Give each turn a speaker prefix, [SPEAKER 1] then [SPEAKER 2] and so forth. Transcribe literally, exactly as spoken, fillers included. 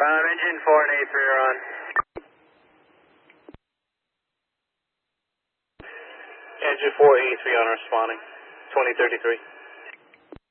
[SPEAKER 1] Um, engine four and A three are on.
[SPEAKER 2] Engine four, A three on responding. twenty thirty-three.